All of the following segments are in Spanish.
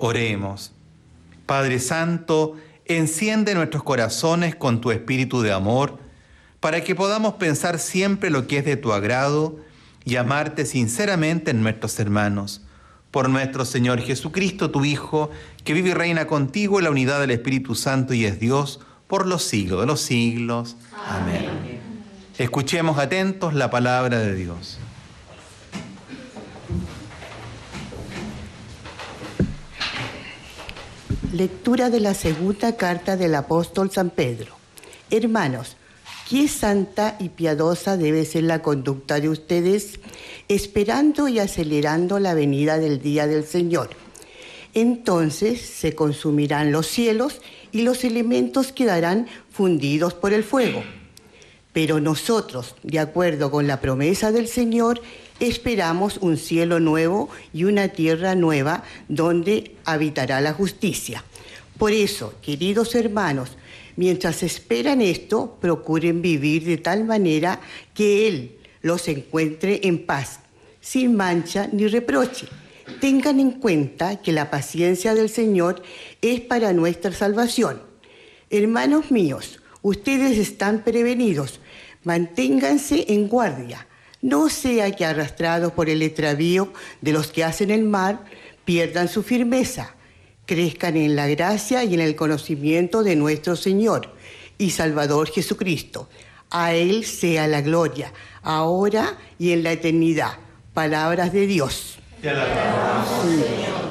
Oremos. Padre Santo, enciende nuestros corazones con tu espíritu de amor, para que podamos pensar siempre lo que es de tu agrado y amarte sinceramente en nuestros hermanos. Por nuestro Señor Jesucristo, tu Hijo, que vive y reina contigo en la unidad del Espíritu Santo y es Dios, por los siglos de los siglos. Amén. Escuchemos atentos la palabra de Dios. Lectura de la segunda carta del apóstol San Pedro. Hermanos, qué santa y piadosa debe ser la conducta de ustedes, esperando y acelerando la venida del día del Señor. Entonces se consumirán los cielos y los elementos quedarán fundidos por el fuego. Pero nosotros, de acuerdo con la promesa del Señor, esperamos un cielo nuevo y una tierra nueva donde habitará la justicia. Por eso, queridos hermanos, mientras esperan esto, procuren vivir de tal manera que Él los encuentre en paz, sin mancha ni reproche. Tengan en cuenta que la paciencia del Señor es para nuestra salvación. Hermanos míos, ustedes están prevenidos, manténganse en guardia. No sea que arrastrados por el extravío de los que hacen el mal, pierdan su firmeza. Crezcan en la gracia y en el conocimiento de nuestro Señor y Salvador Jesucristo. A Él sea la gloria, ahora y en la eternidad. Palabras de Dios. Te alabamos, Señor.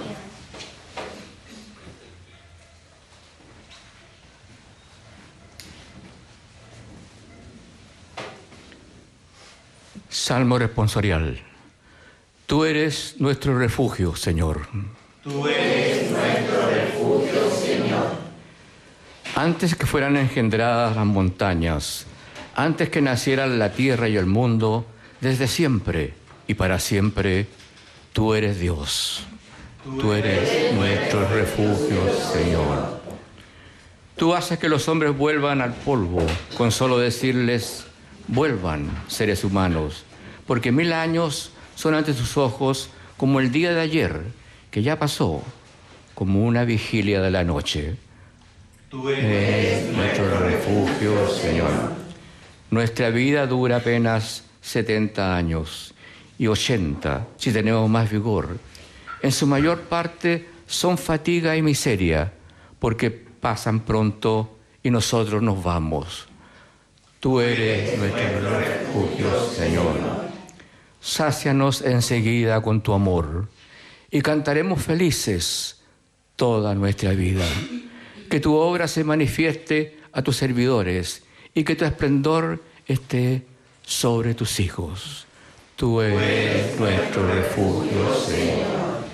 Salmo responsorial. Tú eres nuestro refugio, Señor. Tú eres nuestro refugio, Señor. Antes que fueran engendradas las montañas, antes que nacieran la tierra y el mundo, desde siempre y para siempre, tú eres Dios. Tú eres nuestro refugio, Señor. Tú haces que los hombres vuelvan al polvo, con solo decirles: vuelvan, seres humanos, porque 1000 años son ante tus ojos como el día de ayer, que ya pasó, como una vigilia de la noche. Tú eres nuestro refugio, Señor. Nuestra vida dura apenas 70 años y 80 si tenemos más vigor. En su mayor parte son fatiga y miseria, porque pasan pronto y nosotros nos vamos. Tú eres nuestro refugio, Señor. Sácianos enseguida con tu amor y cantaremos felices toda nuestra vida. Que tu obra se manifieste a tus servidores y que tu esplendor esté sobre tus hijos. Tú eres nuestro refugio, Señor.